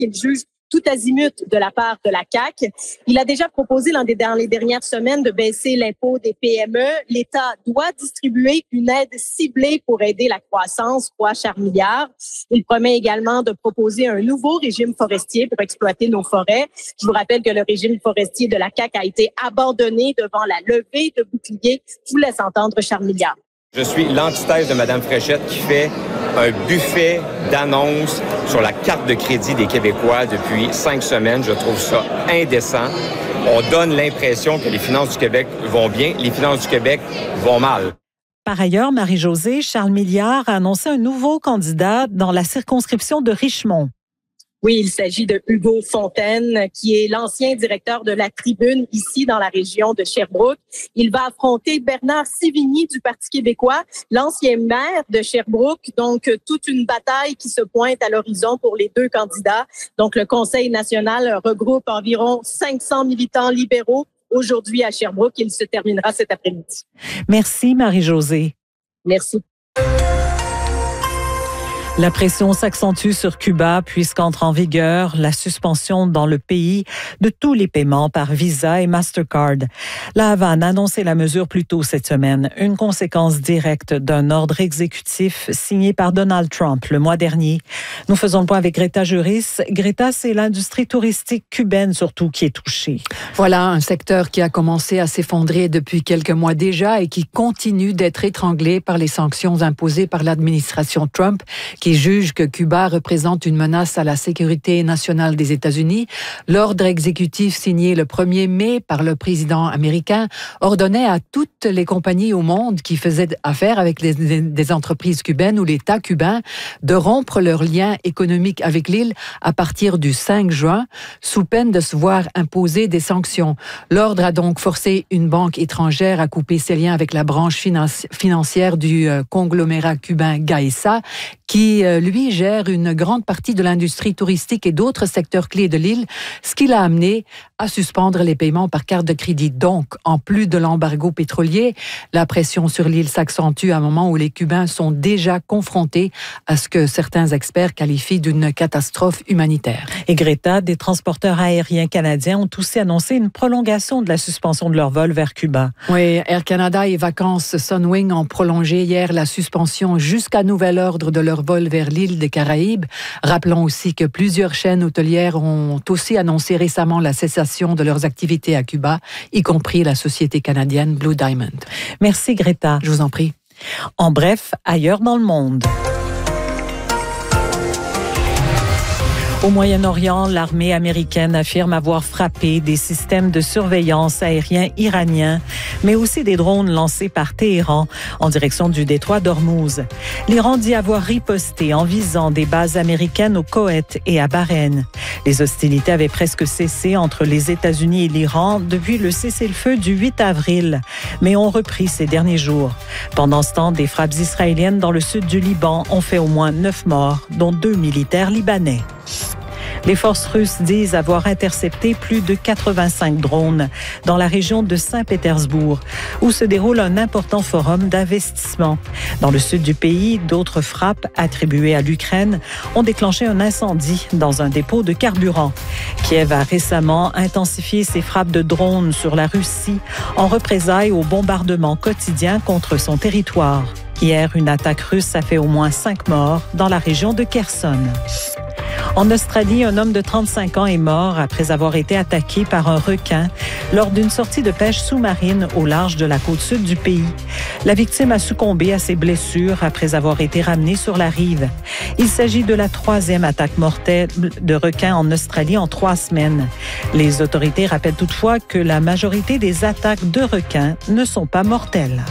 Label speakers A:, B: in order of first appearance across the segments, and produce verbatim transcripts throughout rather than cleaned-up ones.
A: qu'il juge tout azimut de la part de la C A Q. Il a déjà proposé dans les dernières semaines de baisser l'impôt des P M E. L'État doit distribuer une aide ciblée pour aider la croissance, trois milliards. Il promet également de proposer un nouveau régime forestier pour exploiter nos forêts. Je vous rappelle que le régime forestier de la C A Q a été abandonné devant la levée de boucliers. Je vous laisse entendre Charles Milliard.
B: Je suis l'antithèse de Mme Fréchette qui fait un buffet d'annonces sur la carte de crédit des Québécois depuis cinq semaines. Je trouve ça indécent. On donne l'impression que les finances du Québec vont bien. Les finances du Québec vont mal.
C: Par ailleurs, Marie-Josée, Charles Milliard a annoncé un nouveau candidat dans la circonscription de Richmond.
A: Oui, il s'agit de Hugo Fontaine, qui est l'ancien directeur de la Tribune ici dans la région de Sherbrooke. Il va affronter Bernard Sivigny du Parti québécois, l'ancien maire de Sherbrooke. Donc, toute une bataille qui se pointe à l'horizon pour les deux candidats. Donc, le Conseil national regroupe environ cinq cents militants libéraux aujourd'hui à Sherbrooke. Il se terminera cet après-midi.
C: Merci, Marie-Josée.
A: Merci.
C: La pression s'accentue sur Cuba puisqu'entre en vigueur la suspension dans le pays de tous les paiements par Visa et Mastercard. La Havane a annoncé la mesure plus tôt cette semaine, une conséquence directe d'un ordre exécutif signé par Donald Trump le mois dernier. Nous faisons le point avec Greta Juris. Greta, c'est l'industrie touristique cubaine surtout qui est touchée.
D: Voilà un secteur qui a commencé à s'effondrer depuis quelques mois déjà et qui continue d'être étranglé par les sanctions imposées par l'administration Trump, qui juge que Cuba représente une menace à la sécurité nationale des États-Unis. L'ordre exécutif signé le premier mai par le président américain ordonnait à toutes les compagnies au monde qui faisaient affaire avec les, des entreprises cubaines ou l'État cubain de rompre leurs liens économiques avec l'île à partir du cinq juin, sous peine de se voir imposer des sanctions. L'ordre a donc forcé une banque étrangère à couper ses liens avec la branche financi- financière du euh, conglomérat cubain Gaesa, qui, euh, lui, gère une grande partie de l'industrie touristique et d'autres secteurs clés de l'île, ce qui l'a amené à suspendre les paiements par carte de crédit. Donc, en plus de l'embargo pétrolier, la pression sur l'île s'accentue à un moment où les Cubains sont déjà confrontés à ce que certains experts qualifient d'une catastrophe humanitaire.
C: Et Greta, des transporteurs aériens canadiens ont aussi annoncé une prolongation de la suspension de leur vol vers Cuba.
D: Oui, Air Canada et Vacances Sunwing ont prolongé hier la suspension jusqu'à nouvel ordre de leur vol vers l'île des Caraïbes. Rappelons aussi que plusieurs chaînes hôtelières ont aussi annoncé récemment la cessation de leurs activités à Cuba, y compris la société canadienne Blue Diamond.
C: Merci Greta.
D: Je vous en prie.
C: En bref, ailleurs dans le monde. Au Moyen-Orient, l'armée américaine affirme avoir frappé des systèmes de surveillance aériens iraniens, mais aussi des drones lancés par Téhéran en direction du détroit d'Ormuz. L'Iran dit avoir riposté en visant des bases américaines au Koweït et à Bahreïn. Les hostilités avaient presque cessé entre les États-Unis et l'Iran depuis le cessez-le-feu du huit avril, mais ont repris ces derniers jours. Pendant ce temps, des frappes israéliennes dans le sud du Liban ont fait au moins neuf morts, dont deux militaires libanais. Les forces russes disent avoir intercepté plus de quatre-vingt-cinq drones dans la région de Saint-Pétersbourg, où se déroule un important forum d'investissement. Dans le sud du pays, d'autres frappes attribuées à l'Ukraine ont déclenché un incendie dans un dépôt de carburant. Kiev a récemment intensifié ses frappes de drones sur la Russie en représailles aux bombardements quotidiens contre son territoire. Hier, une attaque russe a fait au moins cinq morts dans la région de Kherson. En Australie, un homme de trente-cinq ans est mort après avoir été attaqué par un requin lors d'une sortie de pêche sous-marine au large de la côte sud du pays. La victime a succombé à ses blessures après avoir été ramenée sur la rive. Il s'agit de la troisième attaque mortelle de requin en Australie en trois semaines. Les autorités rappellent toutefois que la majorité des attaques de requins ne sont pas mortelles.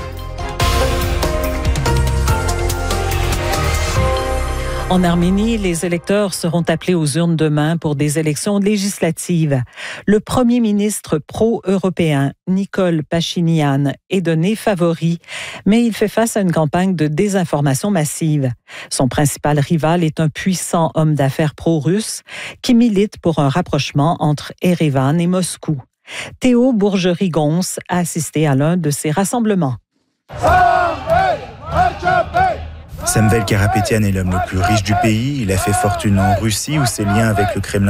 C: En Arménie, les électeurs seront appelés aux urnes demain pour des élections législatives. Le premier ministre pro-européen, Nikol Pachinian, est donné favori, mais il fait face à une campagne de désinformation massive. Son principal rival est un puissant homme d'affaires pro-russe qui milite pour un rapprochement entre Erevan et Moscou. Théo Bourgerie-Gons a assisté à l'un de ces rassemblements.
E: Samvel Karapetyan est l'homme le plus riche du pays. Il a fait fortune en Russie où ses liens avec le Kremlin